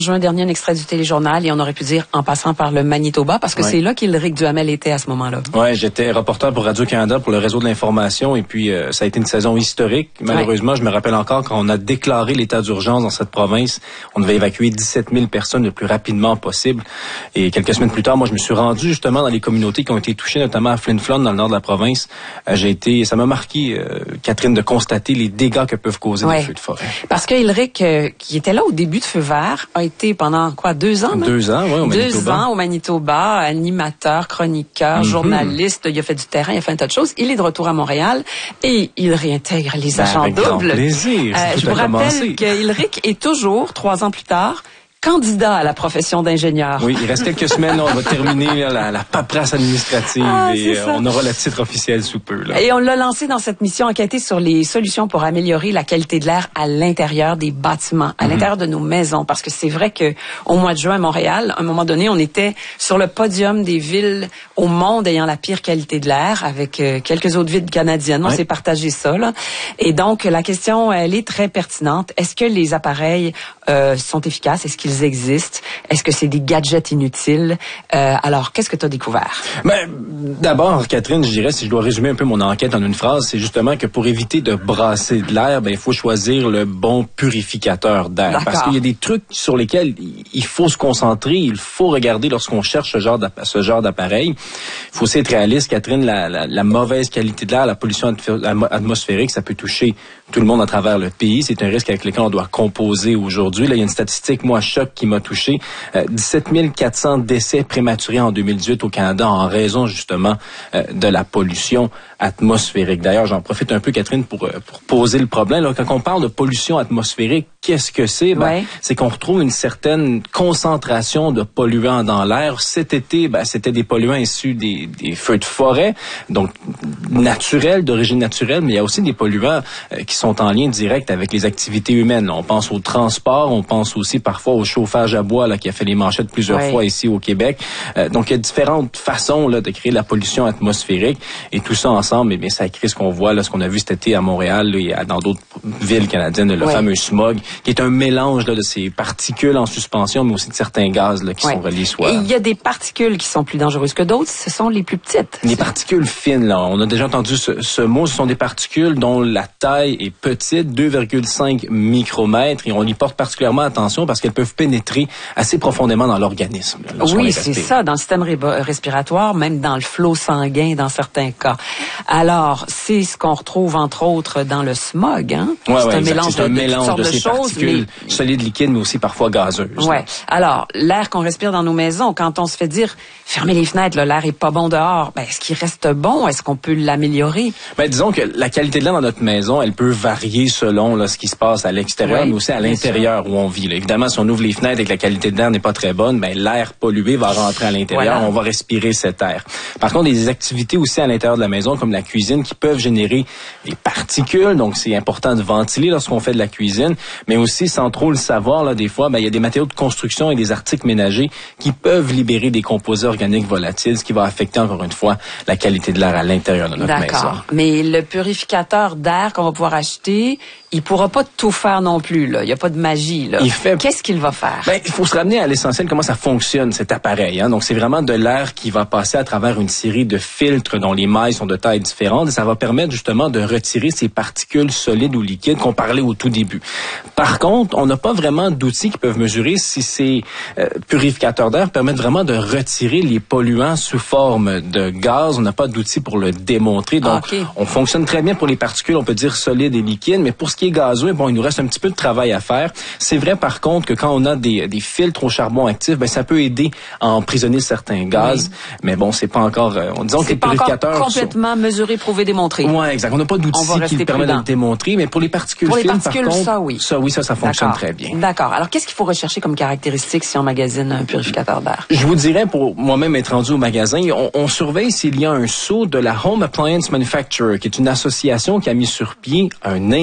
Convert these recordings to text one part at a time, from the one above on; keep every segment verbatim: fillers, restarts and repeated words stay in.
Juin dernier, un extrait du Téléjournal, et on aurait pu dire en passant par le Manitoba, parce que ouais. c'est là qu'Ilric Duhamel était à ce moment-là. Ouais, j'étais reporter pour Radio-Canada pour le réseau de l'information, et puis euh, ça a été une saison historique. Malheureusement, ouais. je me rappelle encore quand on a déclaré l'état d'urgence dans cette province, on devait évacuer dix-sept mille personnes le plus rapidement possible. Et quelques semaines plus tard, moi, je me suis rendu justement dans les communautés qui ont été touchées, notamment à Flin Flon, dans le nord de la province. Euh, j'ai été, ça m'a marqué, euh, Catherine, de constater les dégâts que peuvent causer ouais. les feux de forêt. Parce que Ilric, euh, qui était là au début de Feu vert, a été pendant quoi, deux ans? Même? Deux ans, oui, au Manitoba. Deux ans au Manitoba, animateur, chroniqueur, mm-hmm. journaliste, il a fait du terrain, il a fait un tas de choses. Il est de retour à Montréal et il réintègre les ben, agents avec doubles. Grand plaisir. Euh, je vous rappelle qu'Ilric est toujours, trois ans plus tard, candidat à la profession d'ingénieur. Oui, il reste quelques semaines, on va terminer là, la, la paperasse administrative ah, et euh, on aura le titre officiel sous peu. Là. Et on l'a lancé dans cette mission, enquêter sur les solutions pour améliorer la qualité de l'air à l'intérieur des bâtiments, à mm-hmm. l'intérieur de nos maisons, parce que c'est vrai que au mois de juin à Montréal, à un moment donné, on était sur le podium des villes au monde ayant la pire qualité de l'air, avec euh, quelques autres villes canadiennes. On ouais. s'est partagé ça, là. Et donc, la question, elle est très pertinente. Est-ce que les appareils euh, sont efficaces? Est-ce qu'ils existent? Est-ce que c'est des gadgets inutiles? Euh, alors, qu'est-ce que tu as découvert? Ben, d'abord, Catherine, je dirais, si je dois résumer un peu mon enquête en une phrase, c'est justement que pour éviter de brasser de l'air, ben, il faut choisir le bon purificateur d'air. D'accord. Parce qu'il y a des trucs sur lesquels il faut se concentrer, il faut regarder lorsqu'on cherche ce genre d'app- ce genre d'appareil. Il faut aussi être réaliste, Catherine, la, la, la mauvaise qualité de l'air, la pollution atmosphérique, ça peut toucher tout le monde à travers le pays. C'est un risque avec lequel on doit composer aujourd'hui. Là, il y a une statistique, moi, choc, qui m'a touché. Euh, dix-sept mille quatre cents décès prématurés en deux mille dix-huit au Canada en raison, justement, euh, de la pollution atmosphérique. D'ailleurs, j'en profite un peu, Catherine, pour, euh, pour poser le problème. Là, quand on parle de pollution atmosphérique, qu'est-ce que c'est? Ben, ouais. C'est qu'on retrouve une certaine concentration de polluants dans l'air. Cet été, ben, c'était des polluants issus des, des feux de forêt, donc naturels, d'origine naturelle, mais il y a aussi des polluants euh, qui sont en lien direct avec les activités humaines. On pense au transport, on pense aussi parfois au chauffage à bois là, qui a fait les manchettes plusieurs ouais. fois ici au Québec. Euh, donc, il y a différentes façons là, de créer la pollution atmosphérique et tout ça ensemble, eh bien, ça crée ce qu'on voit, là, ce qu'on a vu cet été à Montréal là, et dans d'autres villes canadiennes, le ouais. fameux smog, qui est un mélange là, de ces particules en suspension, mais aussi de certains gaz là, qui ouais. sont reliés soit... Et il y a des particules qui sont plus dangereuses que d'autres, ce sont les plus petites. Les particules fines, là, on a déjà entendu ce, ce mot, ce sont des particules dont la taille est petite, deux virgule cinq micromètres, et on y porte particulièrement attention parce qu'elles peuvent pénétrer assez profondément dans l'organisme. Là, oui, c'est ça, dans le système ré- respiratoire, même dans le flot sanguin dans certains cas. Alors, c'est ce qu'on retrouve entre autres dans le smog, hein? Ouais, c'est, ouais, un mélange c'est un de, mélange de, de, de ces choses, particules mais... solides, liquides, mais aussi parfois gazeuses. Ouais. Alors, l'air qu'on respire dans nos maisons, quand on se fait dire fermez les fenêtres, là, l'air est pas bon dehors, ben est-ce qu'il reste bon? Est-ce qu'on peut l'améliorer? Ben disons que la qualité de l'air dans notre maison, elle peut varier selon là, ce qui se passe à l'extérieur, oui, mais aussi à l'intérieur sûr. Où on vit. Là. Évidemment, si on ouvre les fenêtres et que la qualité de l'air n'est pas très bonne, ben l'air pollué va rentrer à l'intérieur, voilà. On va respirer cet air. Par contre, il y a des activités aussi à l'intérieur de la maison, comme la cuisine, qui peuvent générer des particules, donc c'est important de ventiler lorsqu'on fait de la cuisine, mais aussi, sans trop le savoir, là, des fois, ben, il y a des matériaux de construction et des articles ménagers qui peuvent libérer des composés organiques volatiles, ce qui va affecter, encore une fois, la qualité de l'air à l'intérieur de notre D'accord. maison. D'accord. Mais le purificateur d'air qu'on va pouvoir acheter, il pourra pas tout faire non plus, là. Il n'y a pas de magie, là. Il fait... Qu'est-ce qu'il va faire? Ben, il faut se ramener à l'essentiel, comment ça fonctionne, cet appareil, hein. Donc, c'est vraiment de l'air qui va passer à travers une série de filtres dont les mailles sont de tailles différentes et ça va permettre, justement, de retirer ces particules solides ou liquides qu'on parlait au tout début. Par contre, on n'a pas vraiment d'outils qui peuvent mesurer si ces euh, purificateurs d'air permettent vraiment de retirer les polluants sous forme de gaz. On n'a pas d'outils pour le démontrer. Donc, ah, okay. On fonctionne très bien pour les particules, on peut dire solides et liquides, mais pour ce qui est gazeux, bon, il nous reste un petit peu de travail à faire. C'est vrai, par contre, que quand on a des, des filtres au charbon actif, ben, ça peut aider à emprisonner certains gaz. Oui. Mais bon, c'est pas encore, euh, disons que les purificateurs... C'est pas complètement sont... mesuré, prouvé, démontré. Oui, exact. On n'a pas d'outils qui permettent de le démontrer, mais pour les particules pour les fines, particules, par contre, ça, oui. Ça, oui, ça, ça fonctionne D'accord. très bien. D'accord. Alors, qu'est-ce qu'il faut rechercher comme caractéristique si on magasine un purificateur d'air? Je vous dirais, pour moi-même être rendu au magasin, on, on surveille s'il y a un sceau de la Home Appliance Manufacturer, qui est une association qui a mis sur pied un indicateur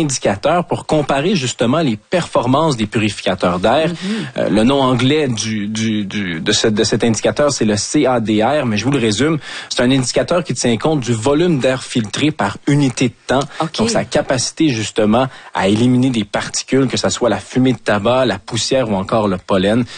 purificateurs pour comparer justement les performances des purificateurs d'air. Mm-hmm. Euh, le nom anglais du, du, du, de, ce, de cet indicateur, c'est le C A D R, mais je vous le résume, c'est un indicateur qui tient compte du volume d'air filtré par unité de temps. Okay. Donc, sa capacité justement à éliminer des particules, que ce soit la fumée de tabac, la poussière ou encore le pollen.